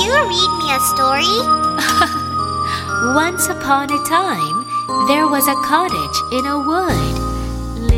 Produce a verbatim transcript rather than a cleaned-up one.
you read me a story? Once upon a time, there was a cottage in a wood.